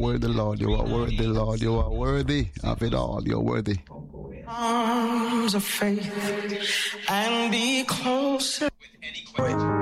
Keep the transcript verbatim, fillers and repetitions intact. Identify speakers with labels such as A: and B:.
A: worthy, Lord. You are worthy, Lord. You are worthy of it all. You're worthy.
B: Arms of faith and be closer.